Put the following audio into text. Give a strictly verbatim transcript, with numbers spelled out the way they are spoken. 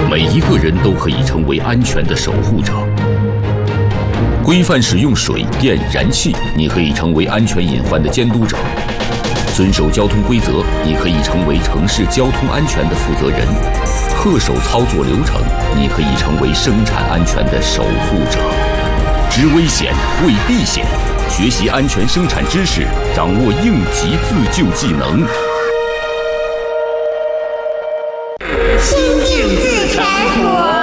每一个人都可以成为安全的守护者。规范使用水电燃气，你可以成为安全隐患的监督者；遵守交通规则，你可以成为城市交通安全的负责人；恪守操作流程，你可以成为生产安全的守护者。知危险，为避险，学习安全生产知识，掌握应急自救技能。